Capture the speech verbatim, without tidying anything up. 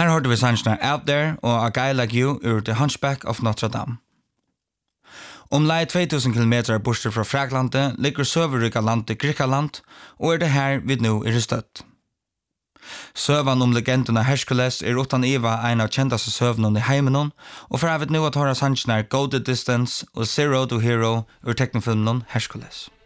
Her hørte vi sannsjoner Out There og A Guy Like You ur The Hunchback of Notre Dame. Om lei två tusen kilometer borster fra Fraklandet ligger søverrika landet Grikaland, og er det her vi nå er støtt. Søvan om legendene Hercules er utan Eva en av kjendaste søvnene i heimenon, og for jeg vet nå at høyre sannsjoner Go The Distance og Zero to Hero ur teknofilmen Hercules.